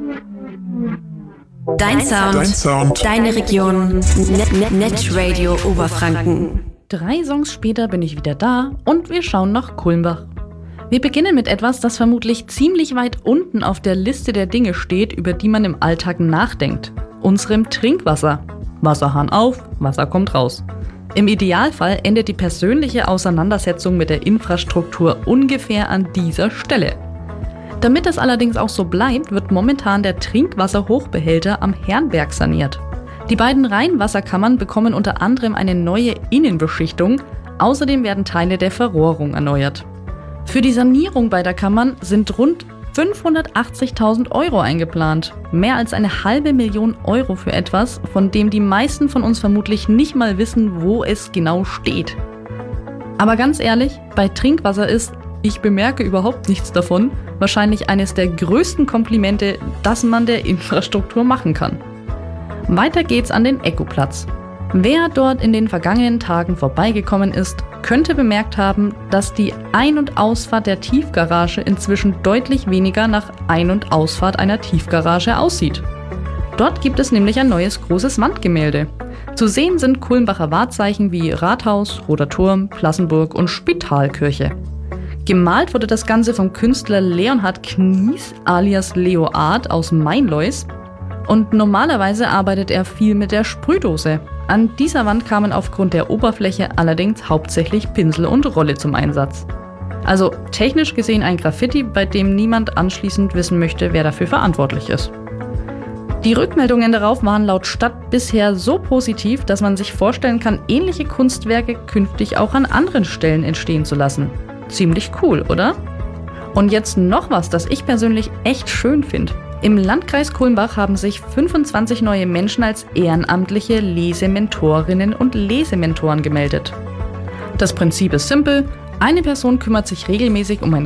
Dein Sound. Deine Region. Netradio Oberfranken. 3 Songs später bin ich wieder da und wir schauen nach Kulmbach. Wir beginnen mit etwas, das vermutlich ziemlich weit unten auf der Liste der Dinge steht, über die man im Alltag nachdenkt. Unserem Trinkwasser. Wasserhahn auf, Wasser kommt raus. Im Idealfall endet die persönliche Auseinandersetzung mit der Infrastruktur ungefähr an dieser Stelle. Damit das allerdings auch so bleibt, wird momentan der Trinkwasserhochbehälter am Herrenberg saniert. Die beiden Rheinwasserkammern bekommen unter anderem eine neue Innenbeschichtung, außerdem werden Teile der Verrohrung erneuert. Für die Sanierung beider Kammern sind rund 580.000 Euro eingeplant. Mehr als 500.000 Euro für etwas, von dem die meisten von uns vermutlich nicht mal wissen, wo es genau steht. Aber ganz ehrlich, bei Trinkwasser ist, ich bemerke überhaupt nichts davon, wahrscheinlich eines der größten Komplimente, das man der Infrastruktur machen kann. Weiter geht's an den Eckoplatz. Wer dort in den vergangenen Tagen vorbeigekommen ist, könnte bemerkt haben, dass die Ein- und Ausfahrt der Tiefgarage inzwischen deutlich weniger nach Ein- und Ausfahrt einer Tiefgarage aussieht. Dort gibt es nämlich ein neues großes Wandgemälde. Zu sehen sind Kulmbacher Wahrzeichen wie Rathaus, Roter Turm, Plassenburg und Spitalkirche. Gemalt wurde das Ganze vom Künstler Leonhard Knies alias Leo Art aus Mainlois und normalerweise arbeitet er viel mit der Sprühdose. An dieser Wand kamen aufgrund der Oberfläche allerdings hauptsächlich Pinsel und Rolle zum Einsatz. Also technisch gesehen ein Graffiti, bei dem niemand anschließend wissen möchte, wer dafür verantwortlich ist. Die Rückmeldungen darauf waren laut Stadt bisher so positiv, dass man sich vorstellen kann, ähnliche Kunstwerke künftig auch an anderen Stellen entstehen zu lassen. Ziemlich cool, oder? Und jetzt noch was, das ich persönlich echt schön finde. Im Landkreis Kulmbach haben sich 25 neue Menschen als ehrenamtliche Lesementorinnen und Lesementoren gemeldet. Das Prinzip ist simpel. Eine Person kümmert sich regelmäßig um ein